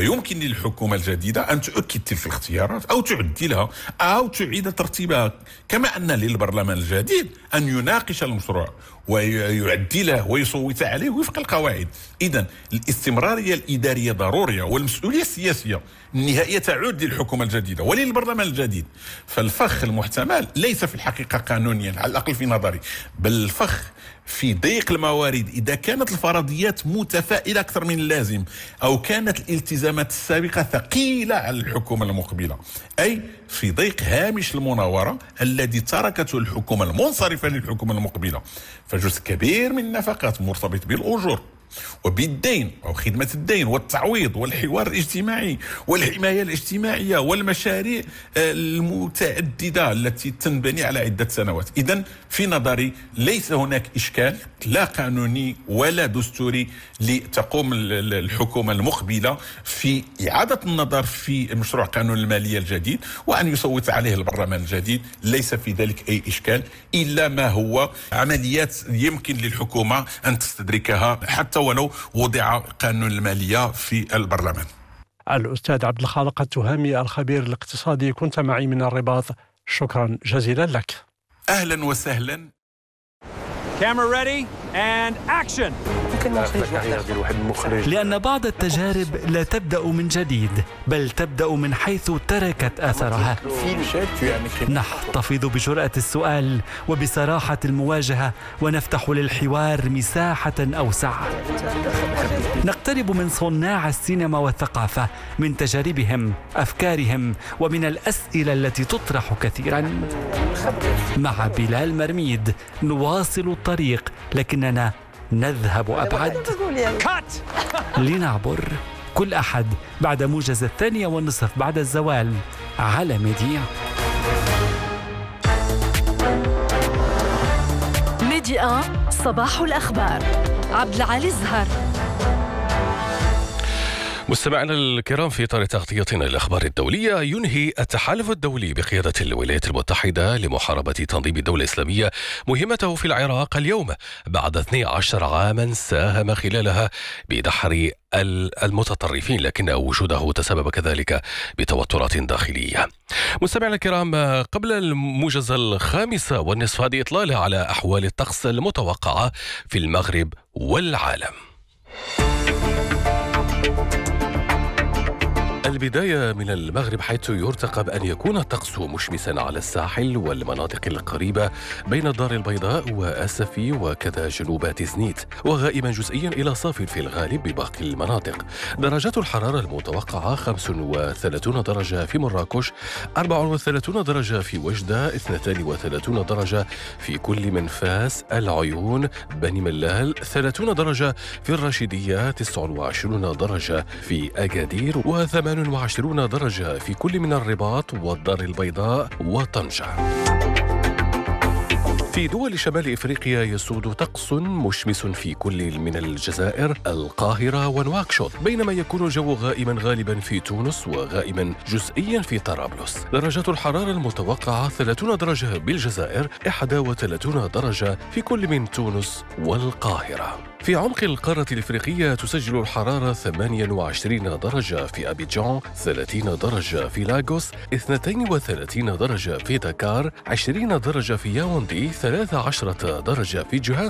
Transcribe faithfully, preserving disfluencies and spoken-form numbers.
ويمكن للحكومة الجديدة أن تؤكد تلك الاختيارات أو تعدلها أو تعيد ترتيبها، كما أن للبرلمان الجديد أن يناقش المشروع ويعدله ويصوت عليه وفق القواعد. إذن الاستمرارية الإدارية ضرورية، والمسؤولية السياسية النهائية تعود للحكومة الجديدة وللبرلمان الجديد. فالفخ المحتمل ليس في الحقيقة قانونيا على الأقل في نظري، بل الفخ في ضيق الموارد إذا كانت الفرضيات متفائلة أكثر من اللازم، أو كانت الالتزامات السابقة ثقيلة على الحكومة المقبلة، أي في ضيق هامش المناورة الذي تركته الحكومة المنصرفة للحكومة المقبلة. فجزء كبير من النفقات مرتبط بالأجور وبالدين أو خدمة الدين والتعويض والحوار الاجتماعي والحماية الاجتماعية والمشاريع المتعددة التي تنبني على عدة سنوات. إذن في نظري ليس هناك إشكال لا قانوني ولا دستوري لتقوم الحكومة المقبلة في إعادة النظر في مشروع قانون المالية الجديد وأن يصوت عليه البرلمان الجديد. ليس في ذلك أي إشكال، إلا ما هو عمليات يمكن للحكومة أن تستدركها حتى ولو وضع قانون المالية في البرلمان. الأستاذ عبد الخالق التهامي الخبير الاقتصادي، كنت معي من الرباط، شكرا جزيلا لك. أهلا وسهلا. Camera ready and action. لأن بعض التجارب لا تبدأ من جديد، بل تبدأ من حيث تركت أثرها. نحتفظ بجرأة السؤال وبصراحة المواجهة، ونفتح للحوار مساحة أوسع. نقترب من صناع السينما والثقافة، من تجاربهم، أفكارهم، ومن الأسئلة التي تطرح كثيرا. مع بلال مرميد نواصل الطريق، لكننا نذهب أبعد لنعبر. كل أحد بعد موجز الثانية والنصف بعد الزوال على ميديا. ميديا صباح الأخبار. عبد العالي الزهر. مستمعينا الكرام، في إطار تغطيتنا للأخبار الدولية، ينهي التحالف الدولي بقيادة الولايات المتحدة لمحاربة تنظيم الدولة الإسلامية مهمته في العراق اليوم بعد اثني عشر عاما ساهم خلالها بدحر المتطرفين، لكن وجوده تسبب كذلك بتوترات داخلية. مستمعينا الكرام، قبل الموجز الخامس والنصف هذه إطلالة على أحوال الطقس المتوقعة في المغرب والعالم. البداية من المغرب، حيث يرتقب أن يكون الطقس مشمسا على الساحل والمناطق القريبة بين الدار البيضاء وأسفي وكذا جنوب تزنيت، وغائما جزئيا إلى صاف في الغالب بباقي المناطق. درجات الحرارة المتوقعة خمسة وثلاثين درجة في مراكش، أربعة وثلاثين درجة في وجدة، اثنتين وثلاثين درجة في كل من فاس، العيون، بني ملال، ثلاثين درجة في الراشدية، تسعة وعشرين درجة في أكادير، وثمان وعشرين درجة في كل من الرباط والدار البيضاء وطنجة. في دول شمال إفريقيا يسود طقس مشمس في كل من الجزائر، القاهرة ونواكشوط، بينما يكون الجو غائما غالبا في تونس وغائما جزئيا في طرابلس. درجات الحرارة المتوقعة ثلاثين درجة بالجزائر، واحد وثلاثين درجة في كل من تونس والقاهرة. في عمق القارة الإفريقية تسجل الحرارة ثمانية وعشرين درجة في أبيجان، ثلاثين درجة في لاغوس، اثنتين وثلاثين درجة في دكار، عشرين درجة في ياوندي، ثلاث عشرة درجة في جوهانسبرغ.